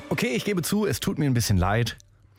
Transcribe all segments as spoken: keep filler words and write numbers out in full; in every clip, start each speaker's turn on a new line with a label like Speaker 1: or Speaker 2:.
Speaker 1: Okay, ich gebe zu, es tut mir ein bisschen leid.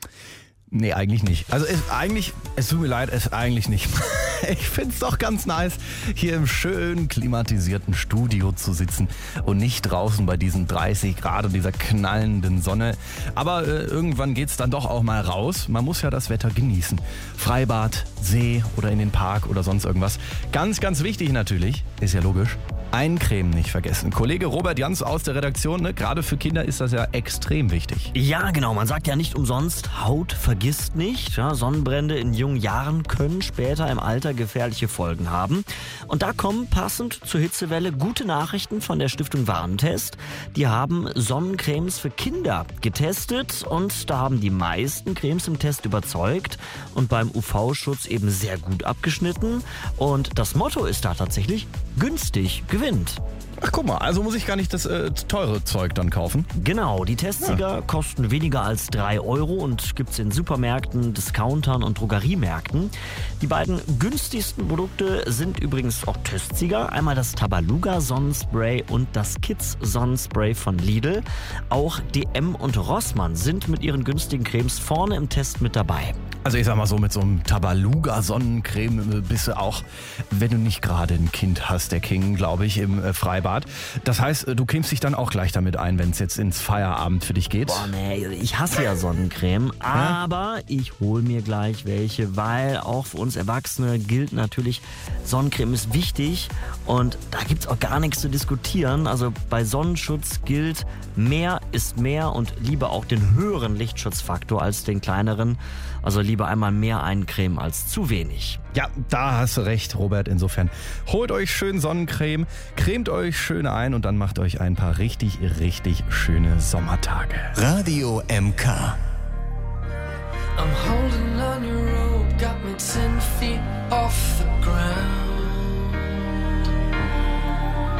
Speaker 1: Nee, eigentlich nicht. Also es, eigentlich, es tut mir leid, es eigentlich nicht. Ich find's doch ganz nice, hier im schön klimatisierten Studio zu sitzen und nicht draußen bei diesen dreißig Grad und dieser knallenden Sonne. Aber äh, irgendwann geht's dann doch auch mal raus. Man muss ja das Wetter genießen. Freibad, See oder in den Park oder sonst irgendwas. Ganz, ganz wichtig natürlich, ist ja logisch, Eincremen nicht vergessen. Kollege Robert Jans aus der Redaktion, ne, gerade für Kinder ist das ja extrem wichtig.
Speaker 2: Ja, genau. Man sagt ja nicht umsonst, Haut vergisst nicht. Ja, Sonnenbrände in jungen Jahren können später im Alter gefährliche Folgen haben. Und da kommen passend zur Hitzewelle gute Nachrichten von der Stiftung Warentest. Die haben Sonnencremes für Kinder getestet und da haben die meisten Cremes im Test überzeugt und beim U V-Schutz eben sehr gut abgeschnitten. Und das Motto ist da tatsächlich günstig gewinnt.
Speaker 1: Ach guck mal, also muss ich gar nicht das äh, teure Zeug dann kaufen?
Speaker 2: Genau, die Testsieger ja. kosten weniger als drei Euro und gibt's in Supermärkten, Discountern und Drogeriemärkten. Die beiden günstigsten Produkte sind übrigens auch Testsieger. Einmal das Tabaluga Sonnenspray und das Kids Sonnenspray von Lidl. Auch D M und Rossmann sind mit ihren günstigen Cremes vorne im Test mit dabei.
Speaker 1: Also ich sag mal so, mit so einem Tabaluga Sonnencreme bist du auch, wenn du nicht gerade ein Kind hast, der King, glaube ich, im äh, Freibad. Das heißt, du cremst dich dann auch gleich damit ein, wenn es jetzt ins Feierabend für dich geht?
Speaker 2: Boah, nee, ich hasse ja Sonnencreme, aber ich hole mir gleich welche, weil auch für uns Erwachsene gilt natürlich, Sonnencreme ist wichtig und da gibt's auch gar nichts zu diskutieren. Also bei Sonnenschutz gilt, mehr ist mehr und lieber auch den höheren Lichtschutzfaktor als den kleineren. Also lieber einmal mehr eincremen als zu wenig.
Speaker 1: Ja, da hast du recht, Robert. Insofern holt euch schön Sonnencreme, cremt euch schön ein und dann macht euch ein paar richtig, richtig schöne Sommertage.
Speaker 3: Radio M K.